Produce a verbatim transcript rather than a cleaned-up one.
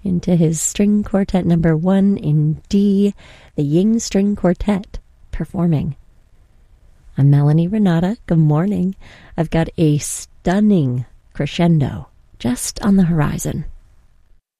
into his string quartet number one in D, the Ying String Quartet, performing. I'm Melanie Renata. Good morning. I've got a stunning crescendo just on the horizon.